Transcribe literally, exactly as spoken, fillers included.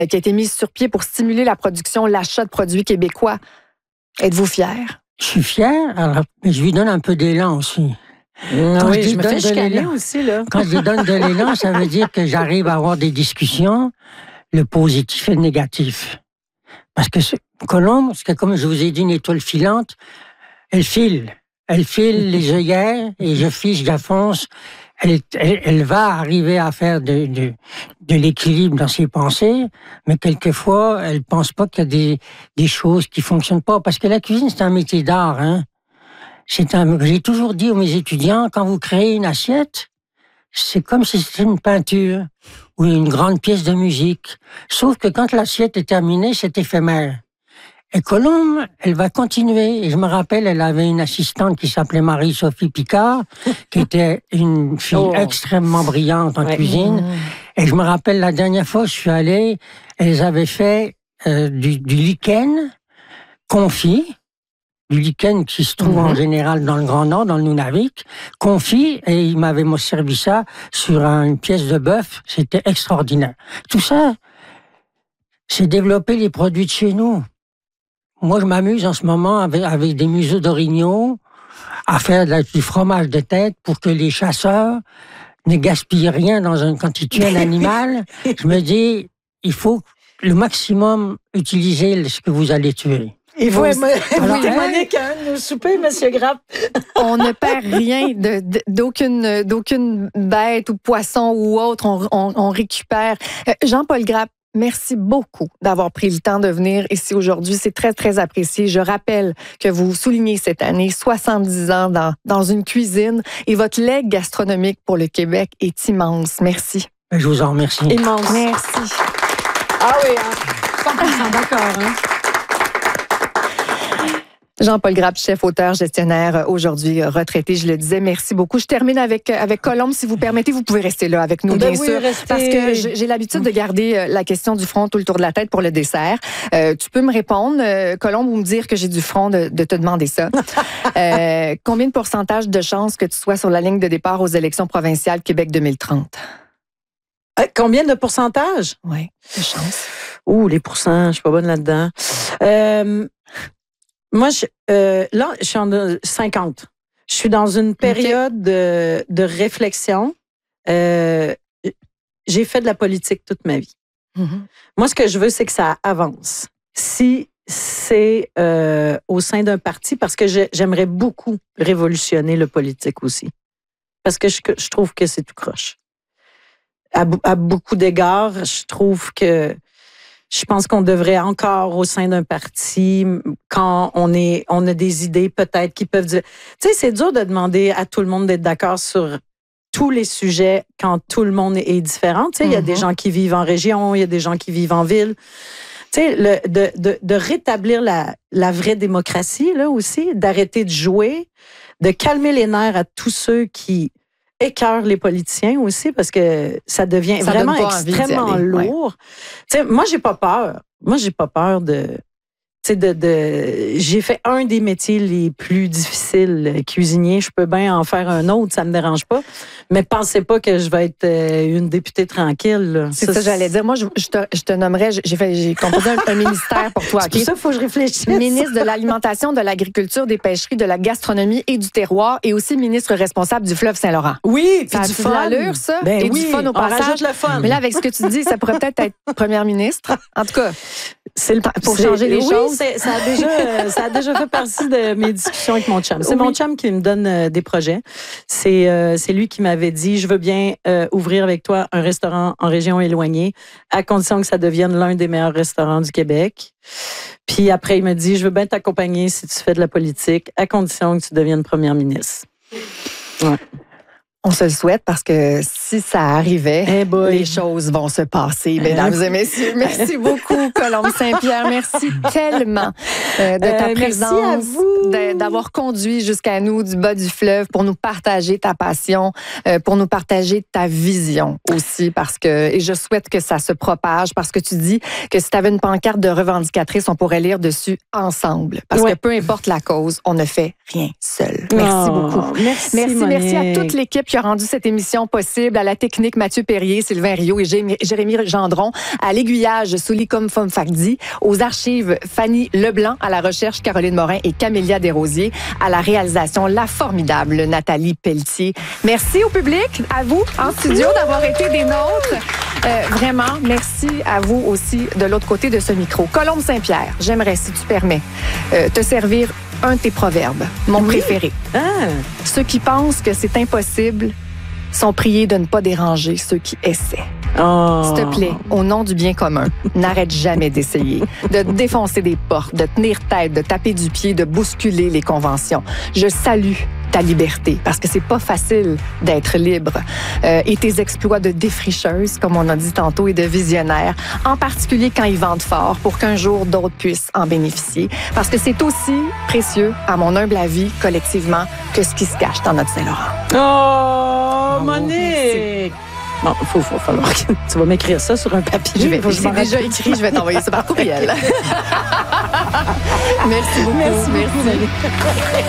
qui a été mise sur pied pour stimuler la production, l'achat de produits québécois. Êtes-vous fier? Je suis fier, alors, mais je lui donne un peu d'élan aussi. Non, oui, je, je me fais chicaner aussi, là. Quand je lui donne de l'élan, ça veut dire que j'arrive à avoir des discussions, le positif et le négatif. Parce que ce, Colombe, c'est comme je vous ai dit, une étoile filante, elle file. Elle file les œillères et je fiche, j'affonce. Elle, elle, elle va arriver à faire de, de, de l'équilibre dans ses pensées, mais quelquefois, elle pense pas qu'il y a des, des choses qui fonctionnent pas. Parce que la cuisine, c'est un métier d'art, hein. C'est un, j'ai toujours dit aux mes étudiants, quand vous créez une assiette, c'est comme si c'était une peinture ou une grande pièce de musique. Sauf que quand l'assiette est terminée, c'est éphémère. Et Colombe, elle va continuer. Et je me rappelle, elle avait une assistante qui s'appelait Marie-Sophie Picard, qui était une fille oh. extrêmement brillante en ouais. cuisine. Mmh. Et je me rappelle, la dernière fois, je suis allé, elles avaient fait euh, du, du lichen confit, du lichen qui se trouve mmh. en général dans le Grand Nord, dans le Nunavik, confit, et il m'avait servi ça sur une pièce de bœuf. C'était extraordinaire. Tout ça, c'est développer les produits de chez nous. Moi, je m'amuse en ce moment avec, avec des museaux d'orignaux à faire de la, du fromage de tête pour que les chasseurs ne gaspillent rien dans un, quand ils tuent un animal. Je me dis, il faut le maximum utiliser ce que vous allez tuer. Il faut témoigner qu'un de nos soupers, M. Grappe. On ne perd rien de, de, d'aucune, d'aucune bête ou poisson ou autre. On, on, on récupère. Jean-Paul Grappe, merci beaucoup d'avoir pris le temps de venir ici aujourd'hui. C'est très, très apprécié. Je rappelle que vous soulignez cette année soixante-dix ans dans, dans une cuisine et votre legs gastronomique pour le Québec est immense. Merci. Je vous en remercie. Immense. Merci. Ah oui, hein? cent pour cent d'accord, hein? Jean-Paul Grappe, chef, auteur, gestionnaire, aujourd'hui retraité, je le disais, merci beaucoup. Je termine avec, avec Colombe, si vous permettez, vous pouvez rester là avec nous, bien sûr, parce que j'ai l'habitude de garder la question du front tout le tour de la tête pour le dessert. Euh, tu peux me répondre, euh, Colombe, ou me dire que j'ai du front de, de te demander ça. euh, combien de pourcentage de chances que tu sois sur la ligne de départ aux élections provinciales Québec deux mille trente? Euh, combien de pourcentage? Oui, de chances. Ouh, les pourcents, je suis pas bonne là-dedans. Euh... Moi, je, euh, là, je suis en cinquante. Je suis dans une période okay. de, de réflexion. Euh, j'ai fait de la politique toute ma vie. Mm-hmm. Moi, ce que je veux, c'est que ça avance. Si c'est euh, au sein d'un parti, parce que je, j'aimerais beaucoup révolutionner le politique aussi. Parce que je, je trouve que c'est tout croche. À, à beaucoup d'égards, je trouve que je pense qu'on devrait encore, au sein d'un parti, quand on est, on a des idées peut-être qui peuvent dire... Tu sais, c'est dur de demander à tout le monde d'être d'accord sur tous les sujets quand tout le monde est différent. Tu sais, il mm-hmm. y a des gens qui vivent en région, il y a des gens qui vivent en ville. Tu sais, le, de, de, de rétablir la, la vraie démocratie, là aussi, d'arrêter de jouer, de calmer les nerfs à tous ceux qui écœurent les politiciens aussi, parce que ça devient ça vraiment extrêmement lourd. Ouais. Tu sais, moi, j'ai pas peur. Moi, j'ai pas peur de... Tu sais, de, de, j'ai fait un des métiers les plus difficiles, cuisinier. Je peux bien en faire un autre, ça me dérange pas. Mais pensez pas que je vais être euh, une députée tranquille. C'est ça, ça j'allais dire. Moi, je, je, te, je te nommerais, j'ai, fait, j'ai composé un, un ministère pour toi. C'est pour ça qu'il faut que je réfléchisse. Ministre de l'Alimentation, de l'Agriculture, des Pêcheries, de la Gastronomie et du Terroir, et aussi ministre responsable du fleuve Saint-Laurent. Oui, ça a du de fun. l'allure, ça. Ben et oui, du fun au passage. On rajoute le fun. Mais là, avec ce que tu dis, ça pourrait peut-être être première ministre. En tout cas, c'est le, pour changer les oui, choses. C'est, ça, a déjà, ça a déjà fait partie de mes discussions avec mon chum. C'est oui. mon chum qui me donne euh, des projets. C'est, euh, c'est lui qui m'avait dit, je veux bien euh, ouvrir avec toi un restaurant en région éloignée, à condition que ça devienne l'un des meilleurs restaurants du Québec. Puis après, il me dit, je veux bien t'accompagner si tu fais de la politique, à condition que tu deviennes première ministre. Ouais. On se le souhaite parce que si ça arrivait, hey les choses vont se passer, mesdames et messieurs. Merci beaucoup, Colombe Saint-Pierre. Merci tellement. euh, de ta euh, présence, merci à vous. d'avoir conduit jusqu'à nous du bas du fleuve pour nous partager ta passion, euh, pour nous partager ta vision aussi, parce que, et je souhaite que ça se propage, parce que tu dis que si tu avais une pancarte de revendicatrice, on pourrait lire dessus ensemble. Parce ouais. que peu importe la cause, on ne fait rien seul. Merci oh, beaucoup. Merci, merci, merci à toute l'équipe qui a rendu cette émission possible, à la technique Mathieu Perrier, Sylvain Rio et Jérémy Gendron, à l'aiguillage Soulikom Fomfakdi, aux archives Fanny Leblanc, à la recherche Caroline Morin et Camélia Desrosiers, à la réalisation la formidable Nathalie Pelletier. Merci au public, à vous en studio d'avoir été des nôtres. Euh, vraiment, merci à vous aussi de l'autre côté de ce micro. Colombe Saint-Pierre, j'aimerais, si tu permets, euh, te servir un de tes proverbes, mon oui. préféré. Ah. Ceux qui pensent que c'est impossible sont priés de ne pas déranger ceux qui essaient. Oh. S'il te plaît, au nom du bien commun, n'arrête jamais d'essayer, de défoncer des portes, de tenir tête, de taper du pied, de bousculer les conventions. Je salue ta liberté, parce que c'est pas facile d'être libre. Euh, et tes exploits de défricheuse, comme on a dit tantôt, et de visionnaire, en particulier quand ils vendent fort, pour qu'un jour d'autres puissent en bénéficier. Parce que c'est aussi précieux, à mon humble avis, collectivement, que ce qui se cache dans notre Saint-Laurent. Oh, oh Monique! Bon, il faut, faut falloir que tu vas m'écrire ça sur un papier. Je vais, c'est déjà écrit, je vais t'envoyer ça par courriel. Merci beaucoup. Merci, merci.